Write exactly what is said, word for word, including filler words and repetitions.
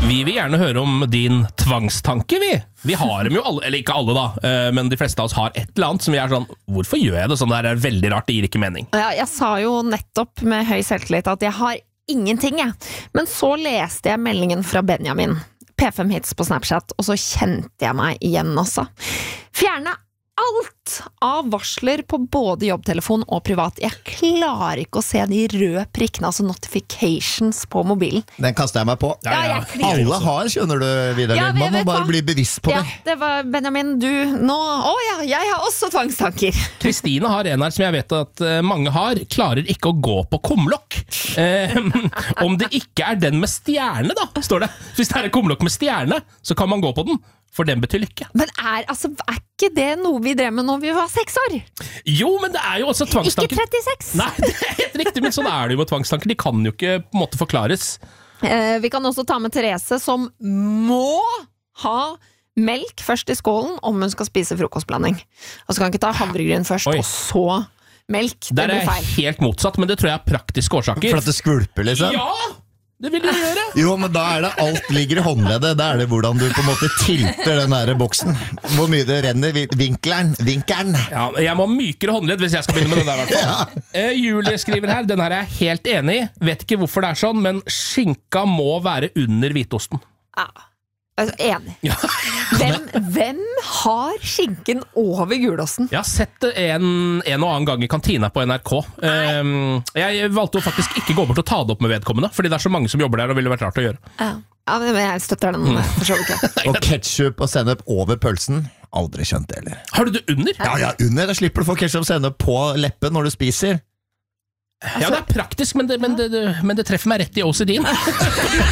Vi vil gjerne høre om din tvangstanke, vi. Vi har dem jo alle, eller ikke alle da, men de fleste av oss har et eller annet som vi er sånn, hvorfor gjør jeg det? Sånn der er veldig rart, det gir ikke mening. Ja, jeg sa jo nettopp med høy selvtillit at jeg har ingenting, jeg. Men så leste jeg meldingen fra Benjamin, P fem Hits på Snapchat, og så kjente jeg meg igjen også. Fjerne alt av varsler på både jobbtelefon og privat. Jeg klarer ikke å se de røde prikkene, altså notifications på mobilen. Den kaster jeg meg på. Ja, ja. Alle har, skjønner du, Vidar. Ja, Man må bare hva? bli bevisst på Ja, det. det var Benjamin, du nå, å ja, jeg har også tvangstanker. Kristine har en her som jeg vet at eh, mange har, klarer ikke å gå på kumlokk. Eh, om det ikke er den med stjerne da, står det. Hvis det er en kumlokk med stjerne, så kan man gå på den. For den betyr lykke. Men er, altså, er ikke det noe vi drev med når vi var seks år? Jo, men det er jo også tvangstanker. Ikke trettiseks. Nei, det er helt riktig, men sånn er det jo med tvangstanker. De kan jo ikke på en måte forklares. Eh, vi kan også ta med Therese, som må ha melk først i skålen om hun skal spise frokostblanding. Og så kan hun ikke ta havregryn først, Oi. og så melk. Det Der blir er feil. helt motsatt, men det tror jeg er praktiske årsaker. For at det skvulper, liksom. Ja, det vil du gjøre. Jo, men da er det alt ligger i håndleddet. Da er det hvordan du på en måte tilter den der boksen. Hvor mye det renner. Vinkelen. Vinkelen. Ja, jeg må ha mykere håndledd hvis jeg skal begynne med den der. I hvert fall. eh, Julie skriver her, den her er jeg helt enig i. Vet ikke hvorfor det er sånn, men skinka må være under hvitosten. Ja, altså, enig. Ja. Hvem, hvem har skinken over gulosten? Jeg har sett det en, en og annen gang i kantina på N R K. Um, jeg valgte jo faktisk ikke gå bort og ta det opp med vedkommende, fordi det er så mange som jobber der, og ville vært rart å gjøre. Ja, ja men jeg støtter den. Mm. For så vidt ikke. Og ketchup og sennep over pølsen. Aldri skjønt det heller. Har du det under? Ja, ja, under. Da slipper du å få ketchup og sennep på leppen når du spiser. Ja, det er praktisk, men det, men det, det, men det treffer meg rett i O C D-en.